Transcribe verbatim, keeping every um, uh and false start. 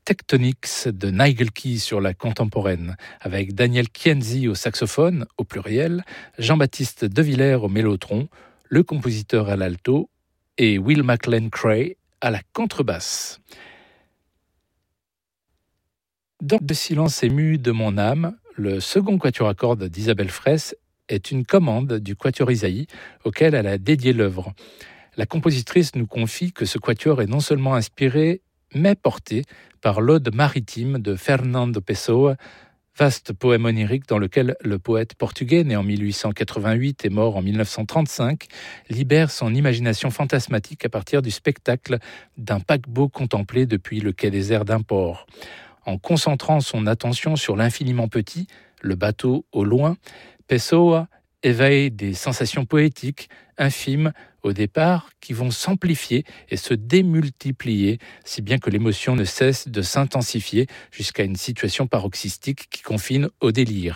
Tectonics de Nigel Key sur la contemporaine, avec Daniel Kienzi au saxophone, au pluriel, Jean-Baptiste Devillers au mélotron, le compositeur à l'alto, et Will McLean Cray à la contrebasse. Dans le silence ému de mon âme, le second quatuor à cordes d'Isabelle Fraisse est une commande du quatuor Isaïe auquel elle a dédié l'œuvre. La compositrice nous confie que ce quatuor est non seulement inspiré, mais porté par l'Ode maritime de Fernando Pessoa, vaste poème onirique dans lequel le poète portugais, né en mille huit cent quatre-vingt-huit et mort en mille neuf cent trente-cinq, libère son imagination fantasmatique à partir du spectacle d'un paquebot contemplé depuis le quai désert d'un port. En concentrant son attention sur l'infiniment petit, le bateau au loin, Pessoa éveille des sensations poétiques, infimes au départ, qui vont s'amplifier et se démultiplier, si bien que l'émotion ne cesse de s'intensifier jusqu'à une situation paroxystique qui confine au délire.